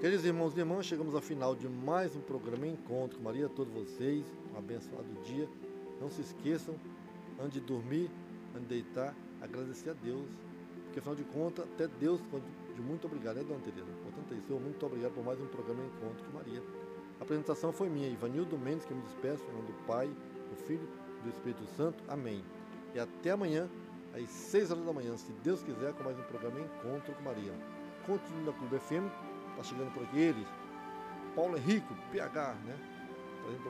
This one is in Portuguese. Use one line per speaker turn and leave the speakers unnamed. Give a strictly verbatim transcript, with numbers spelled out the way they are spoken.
Queridos irmãos e irmãs, chegamos ao final de mais um programa Encontro com Maria. A todos vocês, um abençoado dia. Não se esqueçam, antes de dormir, antes de deitar, agradecer a Deus, porque afinal de contas, até Deus de muito obrigado, né, Dona Tereza? Portanto, é isso. Muito obrigado por mais um programa Encontro com Maria. A apresentação foi minha, Ivanildo Mendes, que me despeço, em nome do Pai, do Filho e do Espírito Santo. Amém. E até amanhã, às seis horas da manhã, se Deus quiser, com mais um programa Encontro com Maria. Continue na Clube F M, está chegando por aqui eles, Paulo Henrique, P H, né?